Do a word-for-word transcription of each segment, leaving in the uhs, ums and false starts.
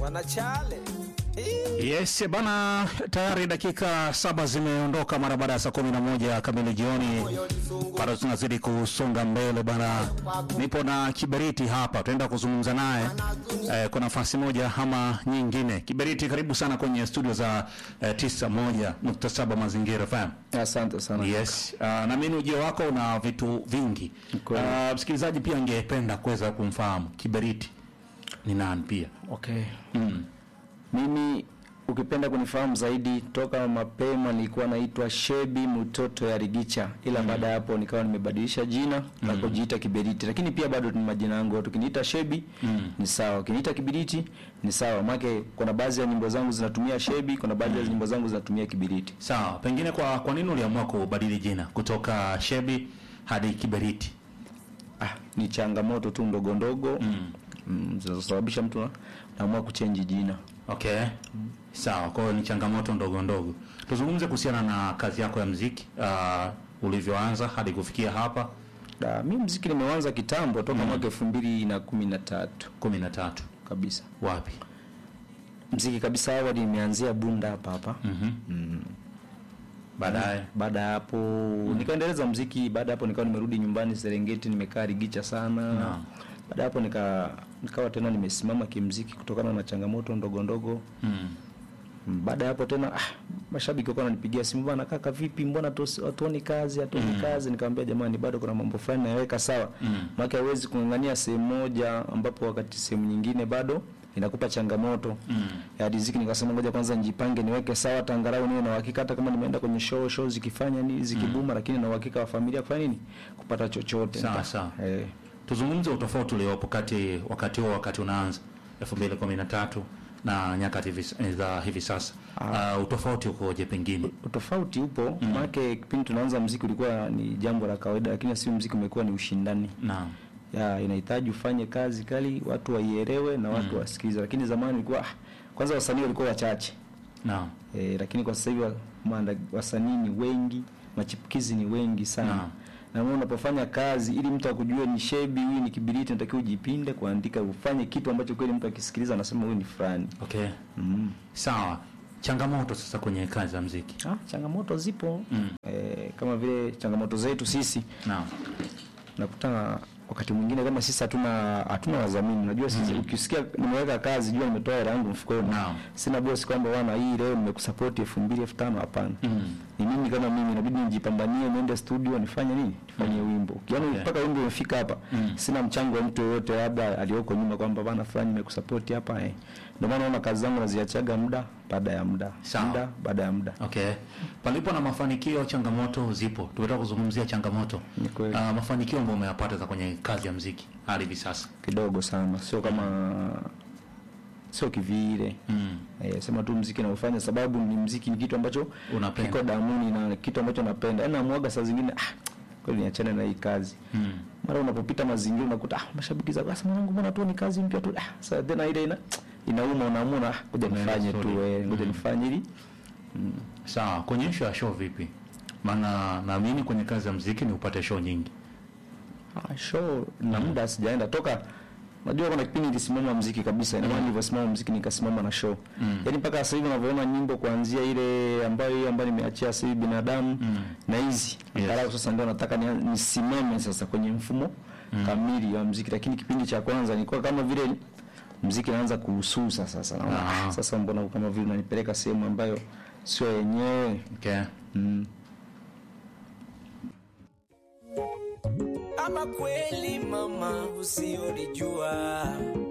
wanachale. Yes bana, tayari dakika saba zimeondoka mara baada ya saa kumi na moja kamili jioni. Bado tunazidi kusonga mbele bana. Nipo na Kiberiti hapa, tunaenda kuzungumza naye eh, kwa nafasi moja ama nyingine. Kiberiti, karibu sana kwenye studio za eh, tisa moja nukta saba Mazingira F M. Asante sana. Yes, uh, na mimi ujio wako una vitu vingi. Uh, msikilizaji pia angependa kuweza kumfahamu Kiberiti ni nani pia. Okay. Mm. Mimi ukipenda kunifahamu zaidi, toka mapema nilikuwa naitwa Shebi Mtoto ya Rigicha, ila mm. baada hapo nikawa nimebadilisha jina mm. na kujiita Kiberiti, lakini pia bado ni majina yangu. Tukiniita Shebi mm. ni sawa, ukiniita Kiberiti ni sawa. Maana kuna baadhi ya nyimbo zangu zinatumia Shebi, kuna baadhi ya mm. nyimbo zangu zinatumia Kiberiti. Sawa, pengine kwa kwa nini uliamua kubadili jina kutoka Shebi hadi Kiberiti? Ah, ni changamoto tu ndogo ndogo mm. mm, zinazosababisha mtu anaamua kuchange jina. Okay. Mm. Sawa, kwa hiyo ni changamoto ndogo ndogo. Tuzungumze kuhusiana na kazi yako ya muziki, uh, ulivyoanza hadi kufikia hapa. Da, mimi muziki nimeanza kitambo toka mm. mwaka elfu mbili na kumi na tatu. kumi na tatu kabisa. Wapi? Muziki kabisa awali nimeanzia Bunda hapa hapa. Mhm. Mm. Baadaye baada hapo mm. nikaendeleza muziki. Baada hapo nikawa nimerudi nyumbani Serengeti, nimekaa Rigicha sana. No. Baada hapo nika nikawa tena nimesimama kimuziki kutokana na changamoto ndogo ndogo. Mm. Baada hapo tena ah, mashabiki wakawa wananipigia simu, bwana kaka vipi, mbona hatuoni kazi hatuoni mm. kazi? Nikamwambia jamani, bado kuna mambo fulani naweka sawa. Mm. Maana hauwezi kungangania sehemu moja ambapo wakati sehemu nyingine bado inakupa changamoto. Mm. Ya riziki. Nikasema ngoja kwanza nijipange niweke sawa, tangarau niwe na uhakika hata kama nimeenda kwenye show show zikifanya nini zikibuma, mm. lakini na uhakika wa familia kufanya nini kupata chochote. Sawa sawa. Eh. Tuzungumze utofauti uliopo kati wakati huo wakati unaanza elfu mbili kumi na tatu na nyakati za hivi sasa. Uh, utofauti ukoje pengine? Utofauti upo, mm. maana kipindi tunaanza muziki ulikuwa ni jambo la kawaida, lakini sio muziki umekuwa ni ushindani. Naam. Ya inahitaji ufanye kazi kali, watu waielewe na watu mm. wasikilize. Lakini zamani ilikuwa ah, kwanza wasanii walikuwa wachache. Naam. Eh, lakini kwa sasa hivi wasanii ni wengi, machipukizi ni wengi sana. Naam. Na wewe unapofanya kazi ili mtu akujue ni Shebi huyu ni Kiberiti, unatakiwa ujipinde kuandika, ufanye kitu ambacho kweli mtu akisikiliza anasema huyu ni fulani. Okay. Mm. Sawa. Changamoto sasa kwenye kazi za muziki. Ah, changamoto zipo. Mm. Eh, kama vile changamoto zetu sisi. Naam. Nakutana wakati mwingine kama sisi hatuna hatuna wadhamini. Unajua sisi mm. ukisikia nimeweka kazi, jua nimetoa hela yangu mfukoni. Naam. Sina boss kwamba wana hii leo nimekusupport elfu mbili elfu tano, hapana. Mm. Ni mimi kama mimi inabidi nijipambanie, niende studio nifanye nini? Nifanye mm. wimbo. Yaani okay. mpaka wimbo umefika hapa, mm. sina mchango wa mtu yoyote labda aliyoko nyuma kwamba bana fulani nimekusupport hapa eh. Ndio maana naona kazi zangu naziachaga muda baada ya muda. Muda baada ya muda. Okay. Palipo na mafanikio, changamoto zipo. Tunataka kuzungumzia changamoto. Uh, mafanikio ambayo umeyapata za kwenye kazi ya muziki hadi hivi sasa kidogo sana, sio kama sio kivile. Mm. Eh, sema tu muziki naufanya sababu ni muziki ni kitu ambacho unapenda, kiko damuni na kitu ambacho napenda. Yaani namuaga saa zingine ah kweli niachane na hii kazi. Mm. Mara unapopita mazingira unakuta ah mashabiki za basi mwanangu mbona tu ni kazi mpya tu. Ah sasa tena ile ina inauma, unaamua ah ngoja nifanye tu eh ngoja nifanye hili. Mm. Sawa, kwenye show show vipi? Maana naamini kwenye kazi ya muziki ni upate show nyingi. Ah, show na muda mm. sijaenda toka. Najua kuna kipindi nilisimama muziki kabisa. Ina maana mm. niliposimama muziki nikasimama na show. Mm. Yaani mpaka sasa hivi unavyoona nyimbo kuanzia ile ambayo ambayo nimeachia sasa hivi Binadamu mm. na hizi. Angalau yes. sasa ndio nataka nisimame sasa kwenye mfumo mm. kamili wa muziki, lakini kipindi cha kwanza nilikuwa kama vile muziki anaanza kuhususa sasa. Ah. Sasa mbona kama vile unanipeleka sehemu ambayo sio yenyewe. Okay. Mm. Ama kweli mama usiolijua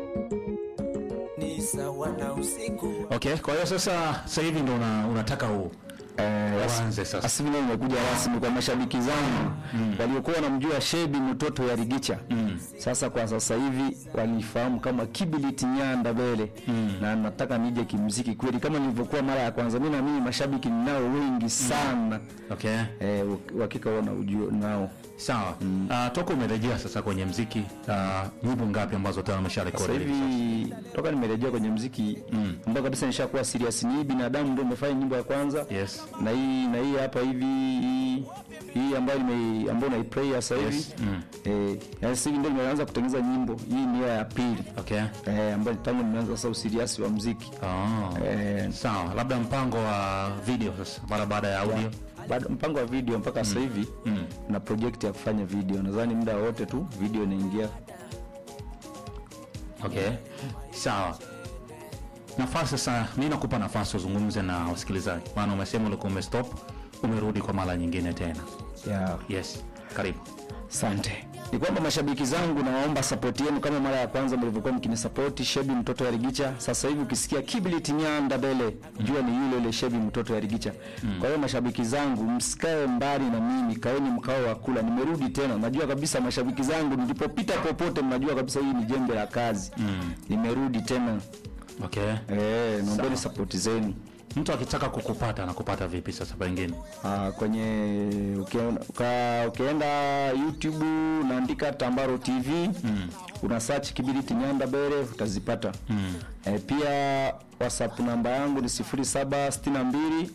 ni sawa na usiku. Okay, kwa hiyo sasa sasa hivi ndo una, unataka huu eh waanze sasa. Asili nimekuja rasmi kwa mashabiki zangu mm. waliokuwa wanamjua Shebi Mtoto ya Rigicha. Mm. Sasa kwa sasa hivi walifahamu kama Kiberiti Nyanda Bele. Mm. Na nataka nije kimuziki kweli kama nilivyokuwa mara ya kwanza. Mimi na mimi mashabiki ninao wengi sana. Mm. Okay. Eh hakika wana ujio nao. Sawa. Mm. Uh, toka umerejea sasa kwenye muziki, uh, nyimbo ngapi ambazo tayari umesharekodi hivi? Toka nimerejea kwenye muziki, mm. ndio kabisa nishakuwa serious. Ni Binadamu ndio nimefanya nyimbo ya kwanza. Yes. na hii na hii hapa hivi hii, hii ambayo nime ambayo na play sasa hivi. Yes. Mm. Eh, yani sasa ndio nimeanza kutengeneza nyimbo. Hii ni ya pili. Okay. Eh, ambayo tangu nimeanza sasa usiriasi wa muziki. Oh. Eh, Sawa, labda mpango wa video sasa mara baada ya audio. bado mpango wa video mpaka sasa hivi Mm. na project ya kufanya video. Nadhani muda wote tu video inaingia. Okay. Sawa. Nafasi sasa, mimi nakupa nafasi uzungumze na wasikilizaji. Maana umesema ulikuwa umestop, umerudi kwa mara nyingine tena. Yeah. Yes. Karibu. Asante. Ni kwamba mashabiki zangu nawaomba support yenu kama mara ya kwanza mlivyokuwa mkinisupport Shebi mtoto wa Rigicha. Sasa hivi ukisikia Kibrit Nyanda Bele, jua ni yule yule Shebi mtoto wa Rigicha. Mm. Kwa hiyo mashabiki zangu msikae mbali na mimi, kaeni mkao wa kula. Nimerudi tena. Najua kabisa mashabiki zangu nilipopita popote mnajua kabisa hii ni jembe la kazi. Mm. Nimerudi tena. Okay. Eh, naombeni support zenu. Mtu akitaka kukupata anakupata vipi sasa pengine? Ah, kwenye ukienda uka, ukienda YouTube unaandika Tambaro T V, mm. una search Kibrit Nyanda Bele utazipata. Mm. E, pia WhatsApp namba yangu ni sifuri saba sita mbili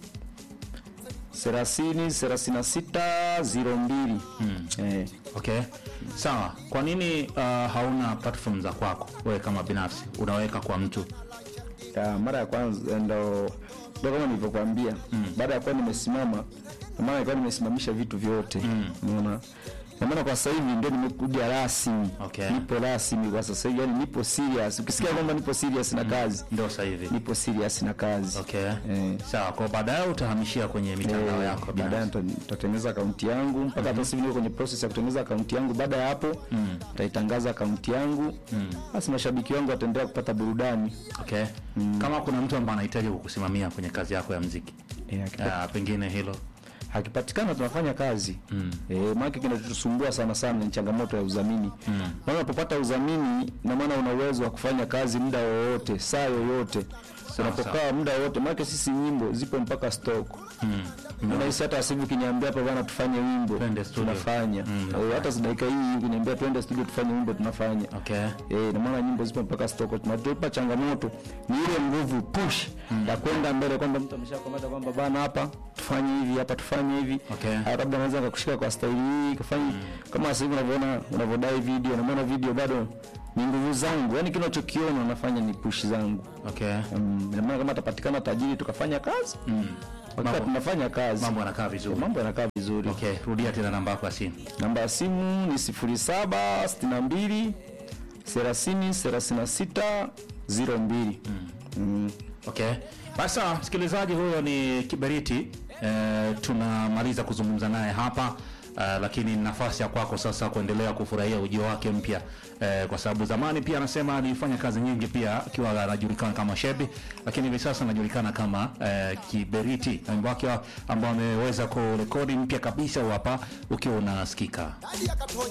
thelathini thelathini na sita zero mbili. Mm. Eh. Okay. Sawa. Kwa nini uh, hauna platform za kwako wewe kama binafsi? Unaweka kwa mtu? Ya, mara ya kwanza ndo ndio kama nilivyokuambia. Mm. Baada ya kuwa nimesimama, maana nilikuwa nimesimamisha vitu vyote. Unaona? Mm. Na maana kwa sasa hivi ndio nimekuja rasmi. Okay. Nipo rasmi kwa sasa hivi, yani nipo serious. Ukisikia kwamba nipo serious na kazi, ndio sasa hivi. Nipo serious na kazi. Okay. Eh. Sawa, kwa baadaye utahamishia kwenye mitandao eh, yako baadaye nitatengeneza akaunti yangu mpaka hata mm-hmm. sasa niko kwenye process ya kutengeneza akaunti yangu. Baada ya hapo nitaitangaza mm. akaunti yangu. Basi mm. mashabiki wangu wataendelea kupata burudani. Okay. Mm. Kama kuna mtu ambaye anahitaji kukusimamia kwenye kazi yako ya muziki. Eh, yeah, pengine hilo hakipatikana tunafanya kazi. Mm. Eh, maana kinachotusumbua sana sana ni changamoto ya udhamini. Mm. Maana unapopata udhamini na maana una uwezo wa kufanya kazi muda wowote, saa yoyote. Unapokaa muda wote, maana sisi nyimbo zipo mpaka stock. Mm. Na hisi hata asibu kiniambia hapa bwana tufanye wimbo, tunafanya. Mm. E, hata dakika hii ukiniambia twende studio tufanye wimbo tunafanya. Okay. Eh, na maana nyimbo zipo mpaka stock. Tunatupa changamoto ni ile nguvu push mm. ya kwenda mbele kwamba mtu ameshakomata kwamba bana hapa tufanye hivi, hapa tufanye hivi. Okay. Labda anaweza kukushika kwa style hii, kufanya mm. kama sasa hivi unavyoona unavodai video, na maana video bado ni nguvu zangu. Yaani kinachokiona nafanya ni push zangu. Okay. Um, na maana kama atapatikana tajiri tukafanya kazi. Mm. Wakati tunafanya kazi mambo yanakaa vizuri. Mambo yanakaa vizuri. Okay, rudia tena namba yako ya simu. Namba ya simu ni sifuri saba sita mbili thelathini thelathini na sita zero mbili. Mm. Mm. Okay. Basa msikilizaji, huyo ni Kibrit. Eh, tunamaliza kuzungumza naye hapa. Uh, lakini nafasi ya kwako sasa kuendelea kufurahia ujio wake mpya, uh, kwa sababu zamani pia anasema alifanya kazi nyingi pia akiwa anajulikana kama Shebi, lakini hivi sasa anajulikana kama uh, Kibrit, wimbo wake ambao ameweza kurekodi mpya kabisa hapa ukiwa unasikika.